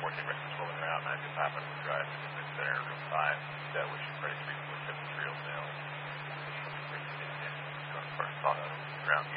14 races rolling around, and I just happened to drive in the center of 5, that we should race 3.7 trails now. It's pretty good. Going first thought of ground